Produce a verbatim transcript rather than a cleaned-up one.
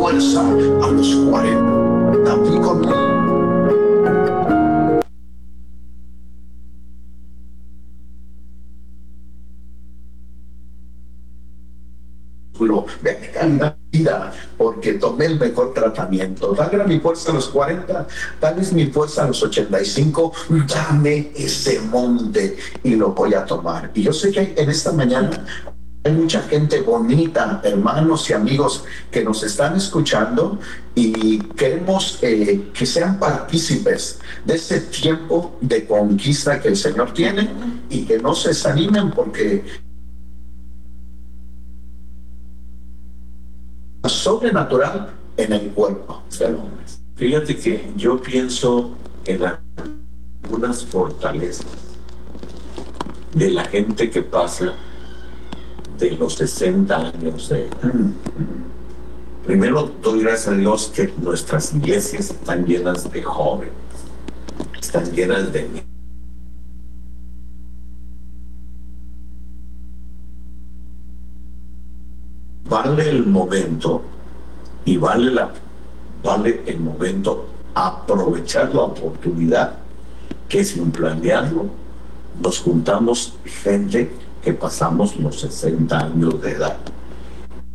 fuerza a los cuarenta. Fui con de calidad de vida porque tomé el mejor tratamiento. Tal era mi fuerza a los cuarenta, tal es mi fuerza a los ochenta y cinco. Dame ese monte y lo voy a tomar. Y yo sé que en esta mañana hay mucha gente bonita, hermanos y amigos que nos están escuchando y queremos eh, que sean partícipes de ese tiempo de conquista que el Señor tiene y que no se desanimen porque sobrenatural en el cuerpo del hombre. Fíjate que yo pienso en algunas fortalezas de la gente que pasa de los sesenta años de edad. Primero doy gracias a Dios que nuestras iglesias están llenas de jóvenes, están llenas de niños. Vale el momento y vale, la, vale el momento aprovechar la oportunidad que sin planearlo nos juntamos gente que pasamos los sesenta años de edad.